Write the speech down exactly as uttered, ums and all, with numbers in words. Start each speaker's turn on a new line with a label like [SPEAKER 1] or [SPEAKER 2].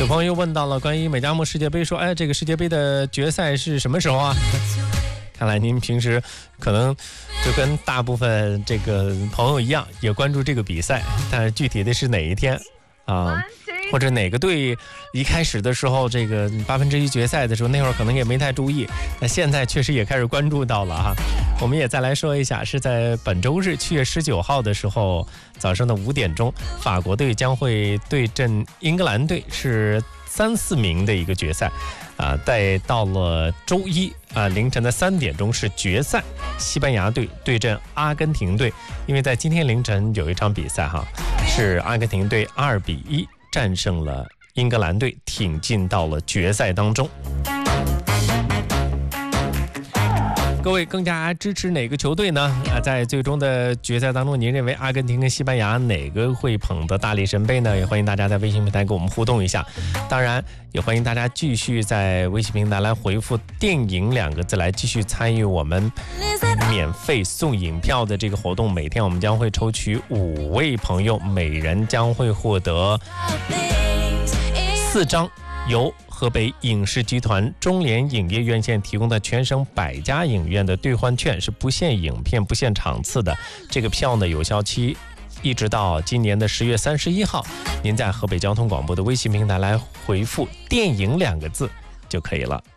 [SPEAKER 1] 有朋友又问到了关于美加墨世界杯，说哎，这个世界杯的决赛是什么时候啊？看来您平时可能就跟大部分这个朋友一样，也关注这个比赛，但是具体的是哪一天啊，或者哪个队一开始的时候，这个八分之一决赛的时候，那会儿可能也没太注意，那现在确实也开始关注到了哈。我们也再来说一下，是在本周日七月十九号的时候，早上的五点钟，法国队将会对阵英格兰队，是三四名的一个决赛。啊，带到了周一啊凌晨的三点钟是决赛，西班牙队对阵阿根廷队。因为在今天凌晨有一场比赛哈，是阿根廷队二比一战胜了英格兰队，挺进到了决赛当中。各位更加支持哪个球队呢？啊，在最终的决赛当中，您认为阿根廷跟西班牙哪个会捧得大力神杯呢？也欢迎大家在微信平台跟我们互动一下。当然，也欢迎大家继续在微信平台来回复“电影”两个字，来继续参与我们免费送影票的这个活动。每天我们将会抽取五位朋友，每人将会获得四张由河北影视集团中联影业院线提供的全省百家影院的兑换券，是不限影片不限场次的。这个票呢，有效期一直到今年的十月三十一号。您在河北交通广播的微信平台来回复“电影”两个字就可以了。